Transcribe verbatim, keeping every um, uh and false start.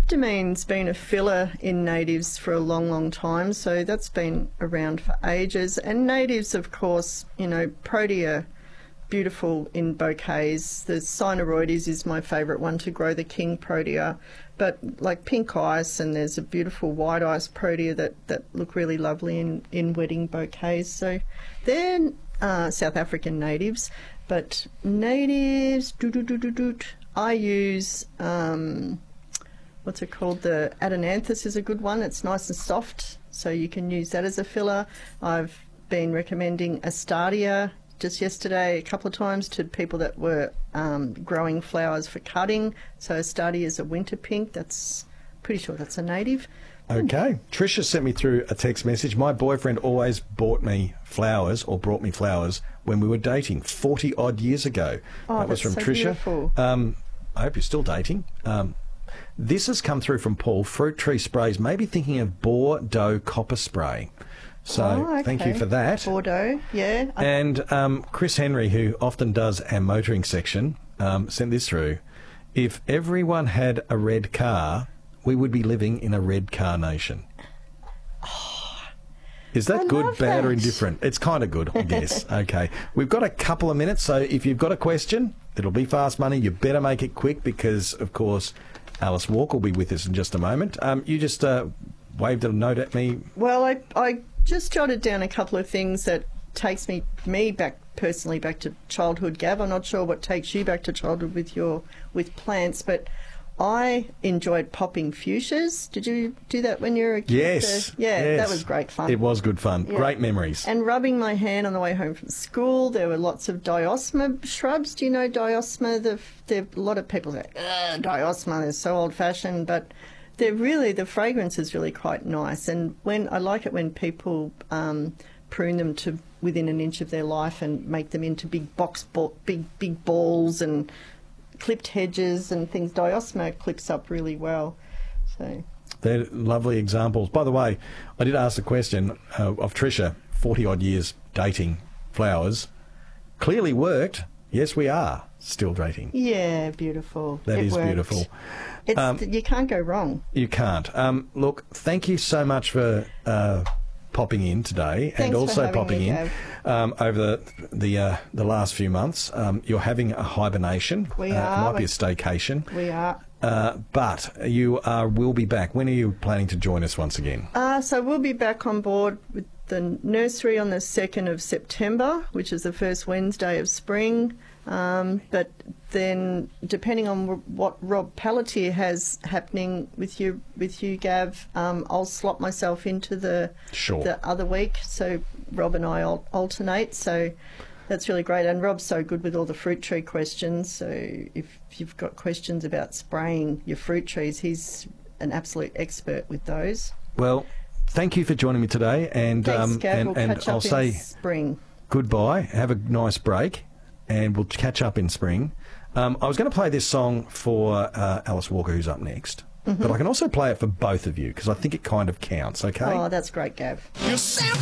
Cycloptamine's been a filler in natives for a long, long time, so that's been around for ages. And natives, of course, you know, Protea, beautiful in bouquets. The Cynaroides is my favourite one to grow, the king Protea. But like pink ice, and there's a beautiful white ice Protea that, that look really lovely in, in wedding bouquets. So they're uh, South African natives. But natives, doo doo doo doo doo. I use, um, what's it called? The Adenanthus is a good one. It's nice and soft, so you can use that as a filler. I've been recommending Astartia just yesterday a couple of times to people that were um, growing flowers for cutting. So Astartia is a winter pink. That's pretty sure that's a native. Okay. Tricia sent me through a text message. My boyfriend always bought me flowers or brought me flowers when we were dating forty odd years ago. Oh, that was that's from so Tricia. Beautiful. Um, I hope you're still dating. Um, this has come through from Paul. Fruit tree sprays. Maybe thinking of Bordeaux copper spray. So oh, okay. Thank you for that. Bordeaux, yeah. And um, Chris Henry, who often does our motoring section, um, sent this through. If everyone had a red car, we would be living in a red car nation. Oh, Is that I good, love bad, that. or indifferent? It's kind of good, I guess. Okay. We've got a couple of minutes, so if you've got a question, it'll be fast money. You better make it quick because, of course, Alice Walker will be with us in just a moment. Um, you just uh, waved a note at me. Well, I, I just jotted down a couple of things that takes me me back personally back to childhood, Gav. I'm not sure what takes you back to childhood with your with plants, but I enjoyed popping fuchsias. Did you do that when you were a kid? Yes. Uh, yeah, yes. that was great fun. It was good fun. Yeah. Great memories. And rubbing my hand on the way home from school. There were lots of diosma shrubs. Do you know diosma? The, the, a lot of people say, ugh, diosma, they're so old-fashioned, but they're really, the fragrance is really quite nice. And when I like it when people um, prune them to within an inch of their life and make them into big box, ball, big big balls and clipped hedges and things. Diosma clips up really well. So they're lovely examples. By the way, I did ask the question uh, of Tricia, forty odd years dating flowers. Clearly worked. Yes, we are still dating. Yeah, beautiful. That it is worked. beautiful. It's, Um, you can't go wrong. You can't. Um, look, thank you so much for uh, popping in today, Thanks and for also having popping me, in Gav. um, over the the, uh, the last few months. Um, you're having a hibernation. We uh, are. It might be a staycation. We are. Uh, but you are, will be back. When are you planning to join us once again? Uh, so we'll be back on board with the nursery on the second of September, which is the first Wednesday of spring. Um, but then, depending on what Rob Pelletier has happening with you, with you, Gav, um, I'll slot myself into the Sure. the other week. So Rob and I al- alternate. So that's really great. And Rob's so good with all the fruit tree questions. So if you've got questions about spraying your fruit trees, he's an absolute expert with those. Well, thank you for joining me today, and Thanks, um, Gav. and, We'll and catch I'll up in say spring. goodbye. Have a nice break, and we'll catch up in spring. Um, I was going to play this song for uh, Alice Walker, who's up next, Mm-hmm. but I can also play it for both of you because I think it kind of counts. Okay. Oh, that's great, Gav.